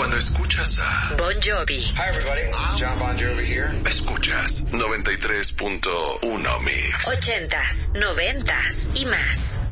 Cuando escuchas a Bon Jovi. Hi everybody, John Bon Jovi here. Escuchas 93.1 Mix. 80s, 90s y más.